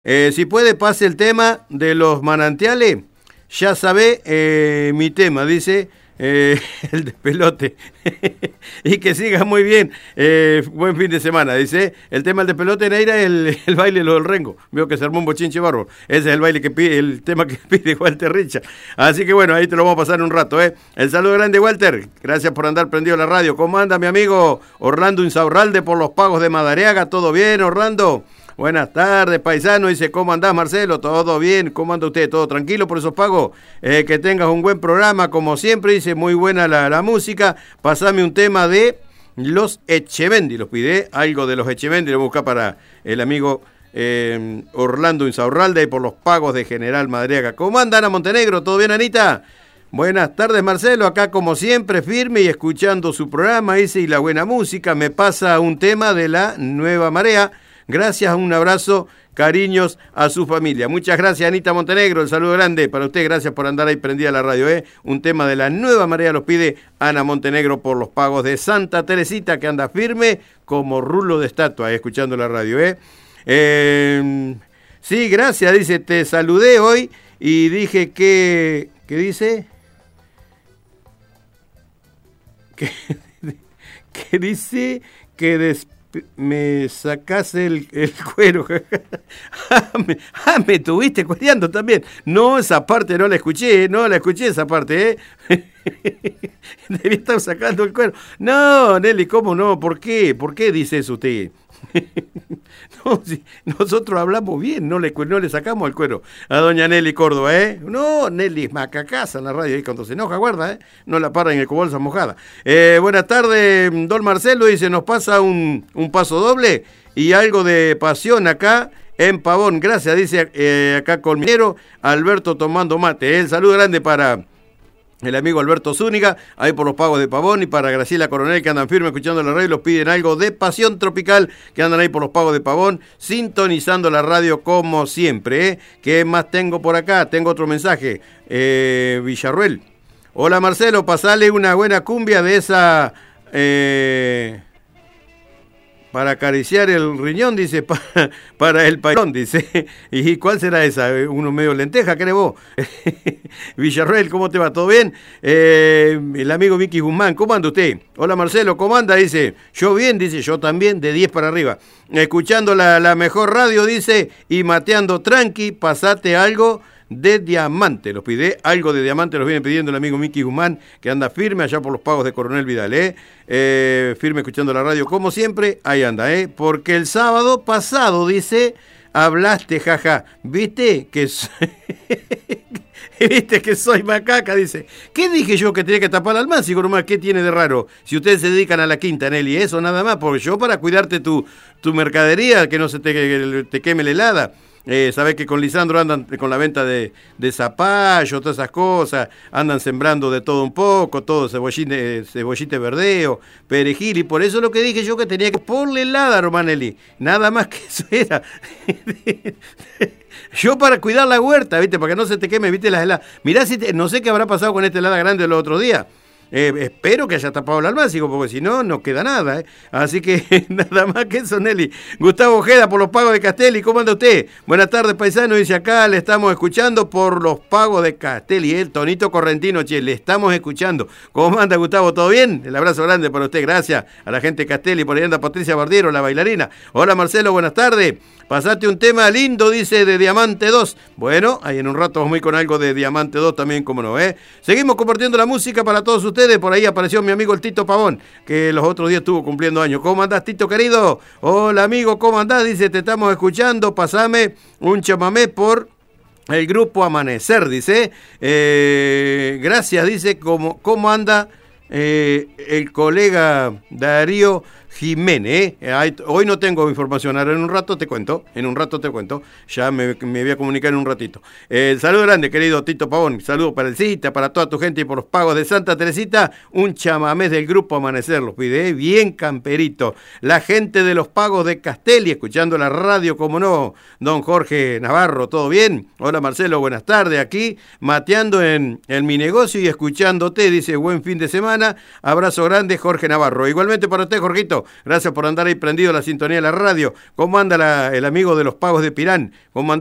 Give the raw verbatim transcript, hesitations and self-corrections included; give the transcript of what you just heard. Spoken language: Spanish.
Eh, si puede, pase el tema de los manantiales. Ya sabe eh, mi tema, dice eh, el despelote. Y que siga muy bien. Eh, buen fin de semana, dice. El tema del despelote, Neira, el, el baile lo del Rengo. Veo que se armó un bochinche bárbaro. Ese es el baile que pide, el tema que pide Walter Richa. Así que bueno, ahí te lo vamos a pasar en un rato, ¿eh? El saludo grande, Walter. Gracias por andar prendido a la radio. ¿Cómo anda mi amigo Orlando Insaurralde por los pagos de Madariaga? ¿Todo bien, Orlando? Buenas tardes, paisano. Dice, ¿cómo andás, Marcelo? ¿Todo bien? ¿Cómo anda usted? ¿Todo tranquilo por esos pagos? Eh, que tengas un buen programa, como siempre. Dice, muy buena la, la música. Pasame un tema de los Echevendi. Los pide algo de los Echevendi. Lo busca para el amigo eh, Orlando Insaurralde por los pagos de General Madariaga. ¿Cómo anda, Ana Montenegro? ¿Todo bien, Anita? Buenas tardes, Marcelo. Acá, como siempre, firme y escuchando su programa. Dice, y la buena música. Me pasa un tema de la Nueva Marea. Gracias, un abrazo, cariños a su familia. Muchas gracias, Anita Montenegro, el saludo grande para usted, gracias por andar ahí prendida a la radio, ¿eh? Un tema de la Nueva Marea los pide Ana Montenegro por los pagos de Santa Teresita, que anda firme como rulo de estatua, ¿eh? Escuchando la radio, ¿eh? eh sí, gracias, dice, te saludé hoy y dije que, ¿qué dice? Que, que dice que después me sacás el, el cuero. ah, me, ah, me estuviste cuereando también. No, esa parte no la escuché, no la escuché esa parte, ¿eh? Debía estar sacando el cuero. No, Nelly, ¿cómo no? ¿Por qué? ¿Por qué dice eso usted? No, si nosotros hablamos bien, no le, no le sacamos el cuero a doña Nelly Córdoba, ¿eh? No, Nelly es macacasa en la radio, ahí cuando se enoja, guarda, ¿eh? No la para en el cobolsa mojada. Eh, buenas tardes, don Marcelo, dice, nos pasa un, un paso doble y algo de pasión acá en Pavón. Gracias, dice eh, acá Colminero, Alberto tomando mate. ¿eh? El saludo grande para el amigo Alberto Zúñiga, ahí por los pagos de Pavón, y para Graciela Coronel, que andan firme escuchando la radio, los piden algo de Pasión Tropical, que andan ahí por los pagos de Pavón, sintonizando la radio como siempre, ¿eh? ¿Qué más tengo por acá? Tengo otro mensaje, eh, Villarruel. Hola Marcelo, pasale una buena cumbia de esa... Eh... para acariciar el riñón, dice, para, para el pañón, dice. ¿Y cuál será esa? Uno medio lenteja, ¿querés vos? Villarreal, ¿cómo te va? ¿Todo bien? Eh, el amigo Vicky Guzmán, ¿cómo anda usted? Hola Marcelo, ¿cómo anda? Dice, yo bien, dice, yo también, de diez para arriba. Escuchando la, la mejor radio, dice, y mateando tranqui, pasate algo de diamante, los pide, algo de diamante los viene pidiendo el amigo Miki Guzmán, que anda firme allá por los pagos de Coronel Vidal, ¿eh? Eh, firme escuchando la radio, como siempre, ahí anda, ¿eh? Porque el sábado pasado, dice, hablaste, jaja, ¿viste que soy... ¿Viste que soy macaca? Dice, ¿qué dije yo que tenía que tapar al máximo nomás? ¿Qué tiene de raro? Si ustedes se dedican a la quinta, Nelly, eso nada más, porque yo para cuidarte tu, tu mercadería, que no se te, te queme la helada. Eh, sabés que con Lisandro andan con la venta de, de zapallo, todas esas cosas, andan sembrando de todo un poco, todo cebollite, cebollite verdeo, perejil, y por eso lo que dije yo que tenía que ponerle helada, Romanelli, nada más que eso era. Yo para cuidar la huerta, ¿viste? Para que no se te queme, ¿viste? Las heladas. Mirá, si te, no sé qué habrá pasado con esta helada grande los otros días. Eh, espero que haya tapado el almácigo, porque si no, no queda nada, ¿eh? Así que nada más que eso, Nelly. Gustavo Ojeda por los pagos de Castelli, ¿cómo anda usted? Buenas tardes, paisano, dice acá, le estamos escuchando por los pagos de Castelli, el Tonito Correntino, che, le estamos escuchando. ¿Cómo anda, Gustavo? ¿Todo bien? El abrazo grande para usted, gracias a la gente de Castelli, por ahí anda Patricia Bardiero, la bailarina. Hola, Marcelo, buenas tardes. Pasate un tema lindo, dice, de Diamante dos. Bueno, ahí en un rato vamos a ir con algo de Diamante dos también, como no, ¿eh? Seguimos compartiendo la música para todos ustedes. Por ahí apareció mi amigo el Tito Pavón, que los otros días estuvo cumpliendo años. ¿Cómo andás, Tito, querido? Hola, amigo, ¿cómo andás? Dice, te estamos escuchando. Pasame un chamamé por el grupo Amanecer, dice. Eh, gracias, dice, ¿cómo, cómo anda eh, el colega Darío Jiménez? ¿eh? Hoy no tengo información, ahora en un rato te cuento, en un rato te cuento, ya me, me voy a comunicar en un ratito. El eh, saludo grande, querido Tito Pavón, saludo para el Cita, para toda tu gente y por los pagos de Santa Teresita, un chamamés del grupo Amanecer, los pide, ¿eh? Bien camperito. La gente de los pagos de Castelli, escuchando la radio, como no, don Jorge Navarro, ¿todo bien? Hola Marcelo, buenas tardes, aquí mateando en, en mi negocio y escuchándote, dice, buen fin de semana, abrazo grande, Jorge Navarro. Igualmente para usted, Jorgito. Santiago. Gracias por andar ahí prendido a la sintonía de la radio. ¿Cómo anda la, el amigo de los pagos de Pirán? ¿Cómo anda?